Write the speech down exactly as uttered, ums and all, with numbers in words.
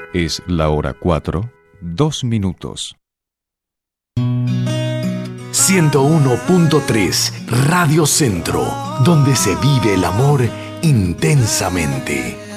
Es la hora cuatro, dos minutos. ciento uno punto tres Radio Centro, donde se vive el amor intensamente.